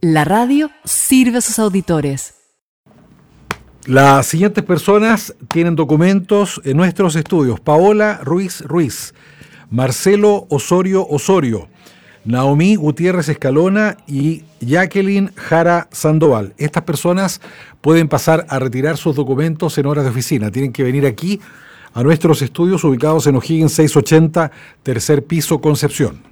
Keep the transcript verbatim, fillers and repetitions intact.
La radio sirve a sus auditores. Las siguientes personas tienen documentos en nuestros estudios: Paola Ruiz Ruiz, Marcelo Osorio Osorio, Naomi Gutiérrez Escalona y Jacqueline Jara Sandoval. Estas personas pueden pasar a retirar sus documentos en horas de oficina. Tienen que venir aquí a nuestros estudios ubicados en O'Higgins seiscientos ochenta, tercer piso, Concepción.